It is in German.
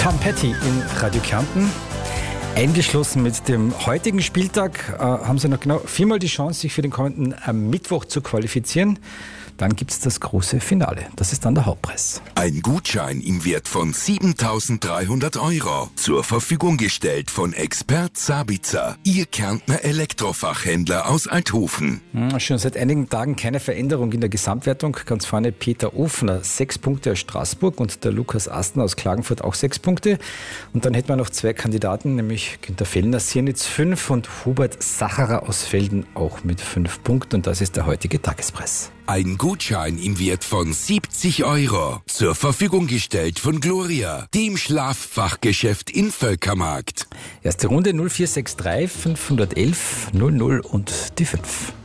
Tom Petty in Radio Kärnten. Eingeschlossen mit dem heutigen Spieltag haben Sie noch genau 4-mal die Chance, sich für den kommenden Mittwoch zu qualifizieren. Dann gibt es das große Finale. Das ist dann der Hauptpreis. Ein Gutschein im Wert von 7.300 Euro. Zur Verfügung gestellt von Expert Sabitzer, Ihr Kärntner Elektrofachhändler aus Althofen. Schon seit einigen Tagen keine Veränderung in der Gesamtwertung. Ganz vorne Peter Ofner, 6 Punkte aus Straßburg und der Lukas Astner aus Klagenfurt auch 6 Punkte. Und dann hätten wir noch 2 Kandidaten, nämlich Günter Fellner, Siernitz 5 und Hubert Sacherer aus Velden auch mit 5 Punkten. Und das ist der heutige Tagespreis. Ein Gutschein im Wert von 70 Euro. Zur Verfügung gestellt von Gloria, dem Schlaffachgeschäft in Völkermarkt. Erste Runde 0463 511 00 und die 5.